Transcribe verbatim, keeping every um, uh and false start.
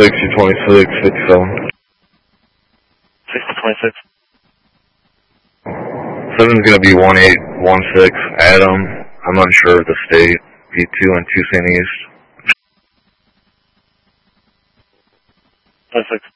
sixty twenty-six, fifty-seven. sixty twenty-six. seven's going to be one eight one six, Adam. I'm not sure of the state. B two and two Saint East. twenty-six.